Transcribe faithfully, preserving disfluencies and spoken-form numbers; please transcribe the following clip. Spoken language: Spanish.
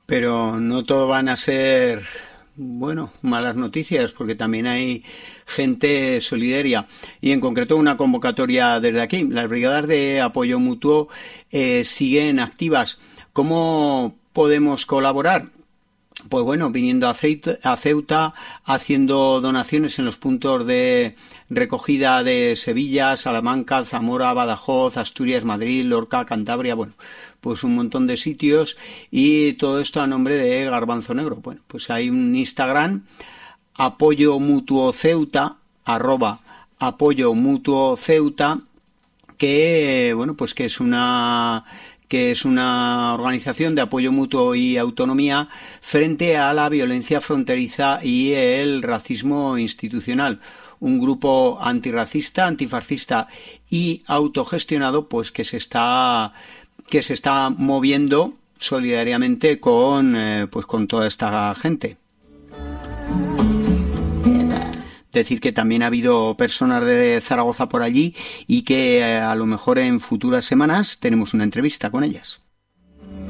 Pero no todo van a ser, bueno, malas noticias, porque también hay gente solidaria. Y en concreto una convocatoria desde aquí. Las brigadas de apoyo mutuo eh, siguen activas. ¿Cómo podemos colaborar? Pues bueno, viniendo a Ceuta, haciendo donaciones en los puntos de recogida de Sevilla, Salamanca, Zamora, Badajoz, Asturias, Madrid, Lorca, Cantabria, bueno, pues un montón de sitios, y todo esto a nombre de Garbanzo Negro. Bueno, pues hay un Instagram, apoyo mutuo Ceuta, arroba apoyo mutuo Ceuta, que bueno, pues que es una que es una organización de apoyo mutuo y autonomía frente a la violencia fronteriza y el racismo institucional. Un grupo antirracista, antifascista y autogestionado, pues que se está que se está moviendo solidariamente con eh, pues con toda esta gente. Decir que también ha habido personas de Zaragoza por allí y que eh, a lo mejor en futuras semanas tenemos una entrevista con ellas.